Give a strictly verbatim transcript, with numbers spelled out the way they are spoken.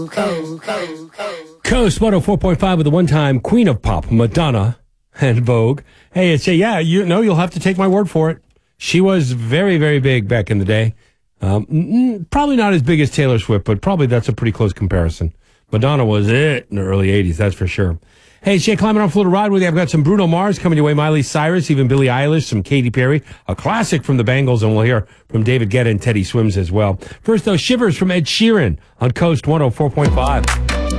Coast one oh four point five with the one-time queen of pop, Madonna and Vogue. Hey, it's a, yeah, you know, you'll have to take my word for it. She was very, very big back in the day. Um, probably not as big as Taylor Swift, but probably that's a pretty close comparison. Madonna was it in the early eighties, that's for sure. Hey, Jay, climbing on Florida Ride with you. I've got some Bruno Mars coming your way, Miley Cyrus, even Billie Eilish, some Katy Perry, a classic from the Bangles, and we'll hear from David Guetta and Teddy Swims as well. First, though, Shivers from Ed Sheeran on Coast one oh four point five.